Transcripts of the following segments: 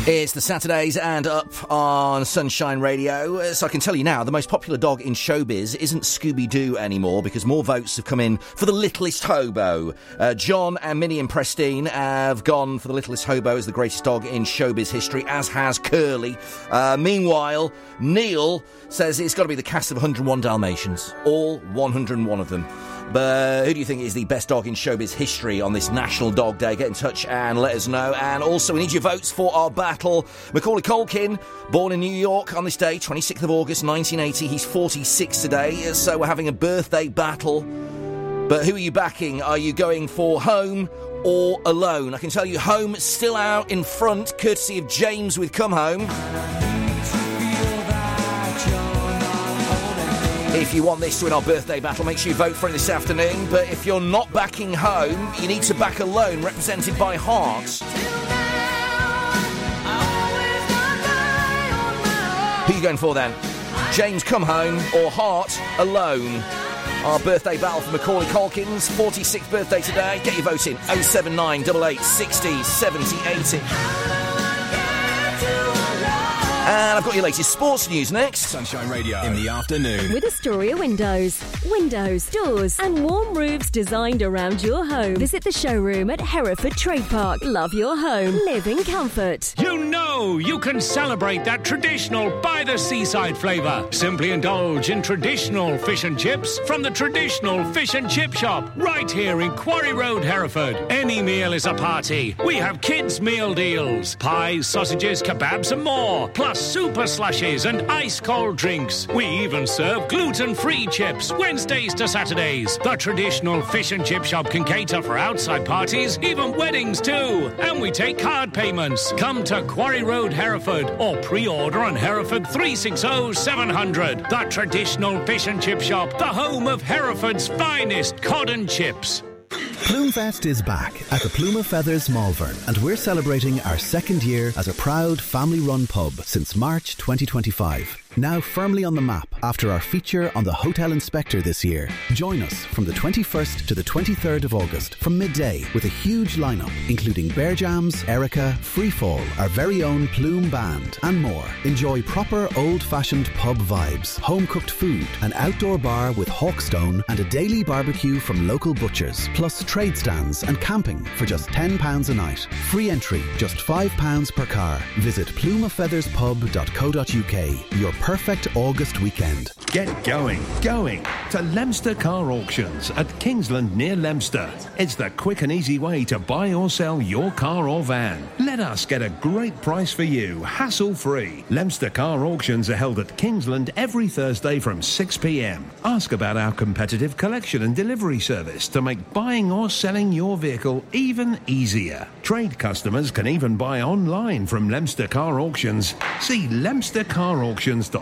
It's the Saturdays and Up on Sunshine Radio. So I can tell you now, the most popular dog in showbiz isn't Scooby-Doo anymore because more votes have come in for the Littlest Hobo. John and Minnie and Prestine have gone for the Littlest Hobo as the greatest dog in showbiz history, as has Curly. Meanwhile, Neil says it's got to be the cast of 101 Dalmatians, all 101 of them. But who do you think is the best dog in showbiz history on this National Dog Day? Get in touch and let us know. And also, we need your votes for our battle. Macaulay Culkin, born in New York on this day, 26th of August, 1980. He's 46 today, so we're having a birthday battle. But who are you backing? Are you going for Home or Alone? I can tell you Home still out in front, courtesy of James with Come Home. If you want this to win our birthday battle, make sure you vote for it this afternoon. But if you're not backing Home, you need to back Alone, represented by Heart. Who are you going for then? James Come Home or Heart Alone? Our birthday battle for Macaulay Culkin's 46th birthday today. Get your vote in 079 88 60 70 80. And I've got your latest sports news next. Sunshine Radio in the afternoon. With Astoria Windows. Windows, doors and warm roofs designed around your home. Visit the showroom at Hereford Trade Park. Love your home. Live in comfort. You know you can celebrate that traditional by-the-seaside flavour. Simply indulge in traditional fish and chips from the traditional fish and chip shop right here in Quarry Road, Hereford. Any meal is a party. We have kids' meal deals. Pies, sausages, kebabs and more. Plus super slushes and ice-cold drinks. We even serve gluten-free chips Wednesdays to Saturdays. The traditional fish and chip shop can cater for outside parties, even weddings too. And we take card payments. Come to Quarry Road, Hereford, or pre-order on Hereford 360 700. The traditional fish and chip shop, the home of Hereford's finest cod and chips. Plumefest is back at the Plume of Feathers Malvern, and we're celebrating our second year as a proud family-run pub since March 2025. Now firmly on the map after our feature on the Hotel Inspector this year. Join us from the 21st to the 23rd of August from midday with a huge lineup including Bear Jams, Erica, Freefall, our very own Plume Band and more. Enjoy proper old-fashioned pub vibes, home-cooked food, an outdoor bar with Hawkstone and a daily barbecue from local butchers, plus trade stands and camping for just £10 a night. Free entry, just £5 per car. Visit plumofeatherspub.co.uk. Your perfect August weekend. Get going to Leominster Car Auctions at Kingsland near Leominster. It's the quick and easy way to buy or sell your car or van. Let us get a great price for you, hassle-free. Leominster Car Auctions are held at Kingsland every Thursday from 6 p.m. Ask about our competitive collection and delivery service to make buying or selling your vehicle even easier. Trade customers can even buy online from Leominster Car Auctions. See leominstercarauctions.co.uk.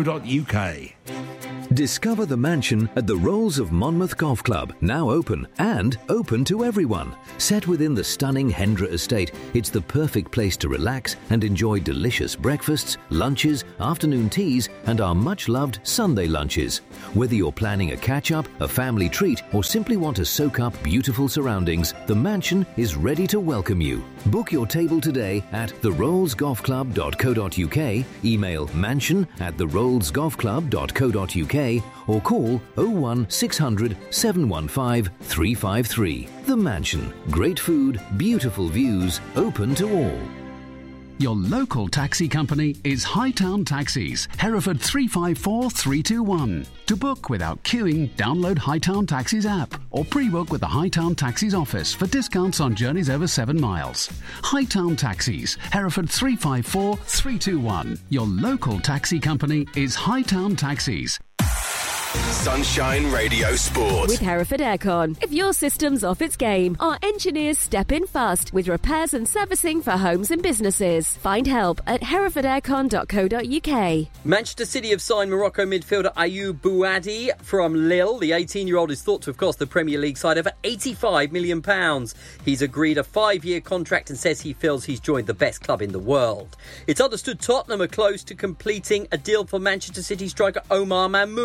Discover the mansion at the Rolls of Monmouth Golf Club, now open and open to everyone. Set within the stunning Hendra estate, it's the perfect place to relax and enjoy delicious breakfasts, lunches, afternoon teas and our much-loved Sunday lunches. Whether you're planning a catch-up, a family treat or simply want to soak up beautiful surroundings, the mansion is ready to welcome you. Book your table today at therollsgolfclub.co.uk, email mansion@therollsgolfclub.co.uk or call 01600 715 353. The Mansion. Great food, beautiful views, open to all. Your local taxi company is Hightown Taxis, Hereford 354321. To book without queuing, download Hightown Taxis app or pre-book with the Hightown Taxis office for discounts on journeys over 7 miles. Hightown Taxis, Hereford 354321. Your local taxi company is Hightown Taxis. Sunshine Radio Sport. With Hereford Aircon. If your system's off its game, our engineers step in fast with repairs and servicing for homes and businesses. Find help at herefordaircon.co.uk. Manchester City have signed Morocco midfielder Ayoub Bouadi from Lille. The 18-year-old is thought to have cost the Premier League side over £85 million. He's agreed a 5-year contract and says he feels he's joined the best club in the world. It's understood Tottenham are close to completing a deal for Manchester City striker Omar Mamouche.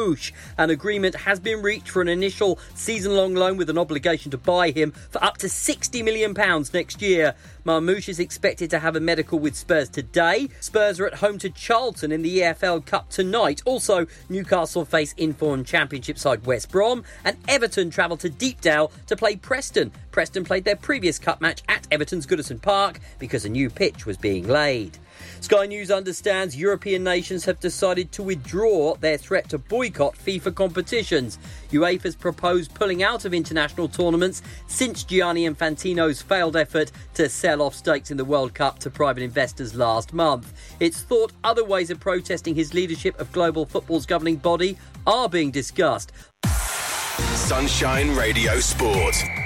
An agreement has been reached for an initial season-long loan with an obligation to buy him for up to £60 million next year. Marmoush is expected to have a medical with Spurs today. Spurs are at home to Charlton in the EFL Cup tonight. Also, Newcastle face informed Championship side West Brom, and Everton travel to Deepdale to play Preston. Preston played their previous cup match at Everton's Goodison Park because a new pitch was being laid. Sky News understands European nations have decided to withdraw their threat to boycott FIFA competitions. UEFA's proposed pulling out of international tournaments since Gianni Infantino's failed effort to sell off stakes in the World Cup to private investors last month. It's thought other ways of protesting his leadership of global football's governing body are being discussed. Sunshine Radio Sport.